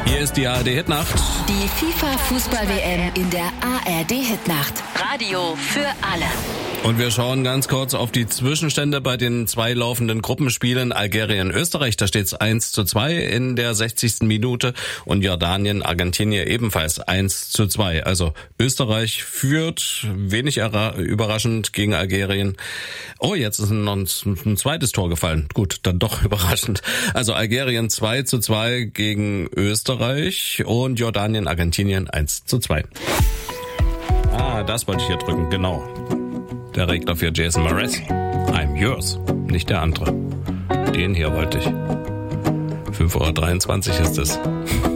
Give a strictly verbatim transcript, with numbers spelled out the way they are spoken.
Hier ist die A R D-Hitnacht. Die FIFA-Fußball-W M in der A R D-Hitnacht. Radio für alle. Und wir schauen ganz kurz auf die Zwischenstände bei den zwei laufenden Gruppenspielen. Algerien-Österreich, da steht es eins zu zwei in der sechzigsten Minute und Jordanien-Argentinien ebenfalls eins zu zwei. Also Österreich führt, wenig überraschend gegen Algerien. Oh, jetzt ist noch ein, ein zweites Tor gefallen. Gut, dann doch überraschend. Also Algerien zwei zu zwei gegen Österreich und Jordanien-Argentinien eins zu zwei. Ah, das wollte ich hier drücken, genau. Der Regler für Jason Mraz. I'm yours, nicht der andere. Den hier wollte ich. fünf Uhr dreiundzwanzig ist es.